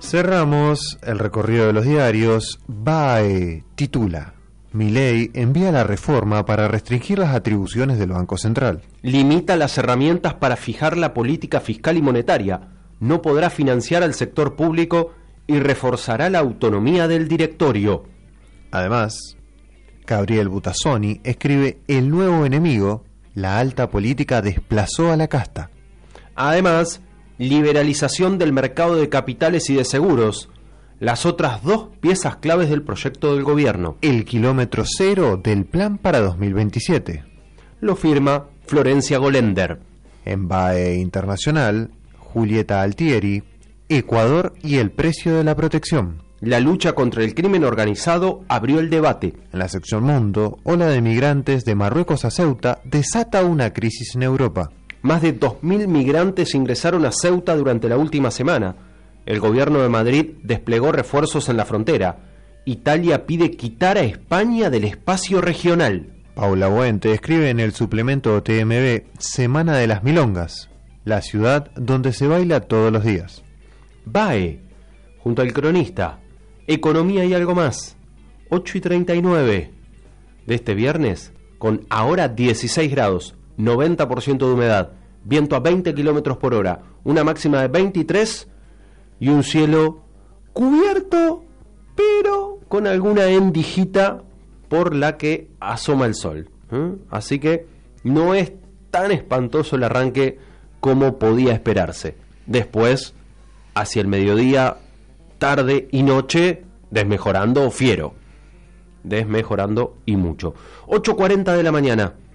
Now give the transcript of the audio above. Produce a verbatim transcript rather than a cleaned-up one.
Cerramos el recorrido de los diarios. B A E titula: Milei envía la reforma para restringir las atribuciones del Banco Central. Limita las herramientas para fijar la política fiscal y monetaria. No podrá financiar al sector público y reforzará la autonomía del directorio. Además, Gabriel Butazzoni escribe: el nuevo enemigo, la alta política desplazó a la casta. Además, liberalización del mercado de capitales y de seguros, las otras dos piezas claves del proyecto del gobierno. El kilómetro cero del plan para dos mil veintisiete. Lo firma Florencia Golender. En B A E Internacional, Julieta Altieri, Ecuador y el precio de la protección. La lucha contra el crimen organizado abrió el debate. En la sección Mundo, ola de migrantes de Marruecos a Ceuta desata una crisis en Europa. Más de dos mil migrantes ingresaron a Ceuta durante la última semana. El gobierno de Madrid desplegó refuerzos en la frontera. Italia pide quitar a España del espacio regional. Paula Buente escribe en el suplemento T M B: Semana de las Milongas, la ciudad donde se baila todos los días. B A E, junto al cronista, Economía y algo más, ocho y treinta y nueve de este viernes, con ahora dieciséis grados, noventa por ciento de humedad, viento a veinte kilómetros por hora, una máxima de veintitrés y un cielo cubierto, pero con alguna endijita por la que asoma el sol. ¿eh? Así que no es tan espantoso el arranque como podía esperarse. Después, hacia el mediodía, tarde y noche, desmejorando fiero. Desmejorando y mucho. ocho cuarenta de la mañana.